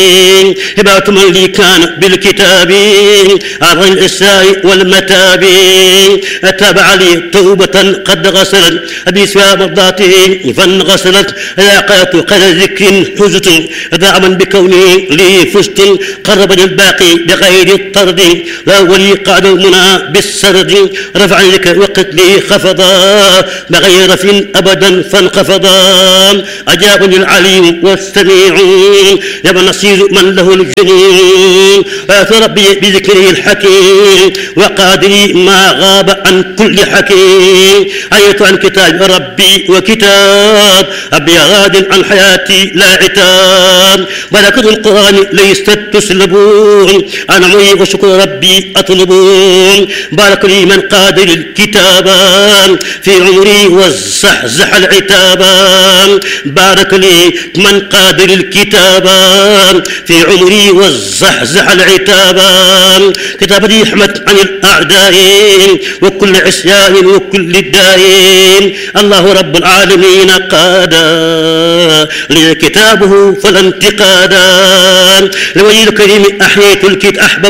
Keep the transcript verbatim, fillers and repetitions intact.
هبات من لي كان بالكتاب عن الإساء والمتاب أتابع لي توبة قد غسلت بسوى مرضاته فانغسلت لاقات قد ذكر حزت دعما بكوني لي فزت قربني الباقي بغير الطرد لا ولي قعد المنى بالسرد رفع لك وقت لي خفضا بغير رف أبدا فانخفضا أجابني العليم والسميع يا نصير من له الجنين وآت ربي بذكره الحكيم وقادري ما غاب عن كل حكيم آية عن كتاب ربي وكتاب أبي غاد عن حياتي لا عتاب بركة القرآن ليست تسلبون أنا عمري وشكر ربي أطلبون بارك لي من قادر الكتاب في عمري والزحزح العتاب بارك لي من قادر الكتاب في عمري والزحزح العتاب كتاب لي حمت عن الأعداء وكل عصيان وكل الدائن الله رب العالمين قادا لي كتابه فلا انتقادا لولي الكريم أحييت الكتاب أحببت